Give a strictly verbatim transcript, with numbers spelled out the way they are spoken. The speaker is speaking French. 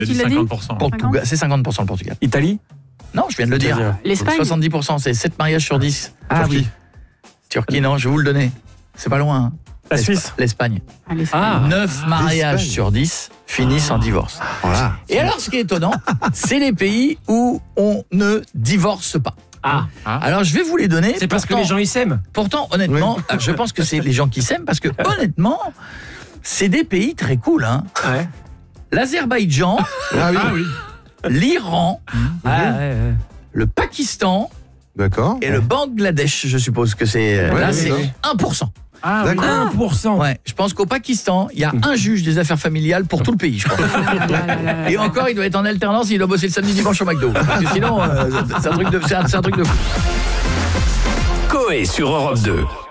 Qui l'a dit ? cinquante pour cent. Portugal, c'est cinquante pour cent le Portugal. Italie ? Non, je viens de le dire. L'Espagne ? soixante-dix pour cent, c'est sept mariages sur dix. Ah Turquie. oui. Turquie, non, je vais vous le donner. C'est pas loin. Hein. La L'Espa- Suisse ? L'Espagne. Ah, l'Espagne. Ah. neuf mariages l'Espagne. sur dix finissent en divorce. Voilà. Et alors, ce qui est étonnant, c'est les pays où on ne divorce pas. Ah, Alors, je vais vous les donner. c'est parce que Pourtant- les gens ils s'aiment. Pourtant, honnêtement, euh, je pense que c'est les gens qui s'aiment parce que, honnêtement, c'est des pays très cool. Hein. Ouais. L'Azerbaïdjan, Ah oui. Ah oui. l'Iran, Ah, ouais, ouais. le Pakistan D'accord. et le Bangladesh, je suppose que c'est... Ouais, là, oui, c'est oui. un pour cent. Ah oui. D'accord. un pour cent. Ouais, je pense qu'au Pakistan, il y a un juge des affaires familiales pour tout le pays, je crois. Et encore, il doit être en alternance, il doit bosser le samedi dimanche au McDo. Parce que sinon, euh, c'est un truc de, c'est un, c'est un truc de fou. Coé sur Europe deux.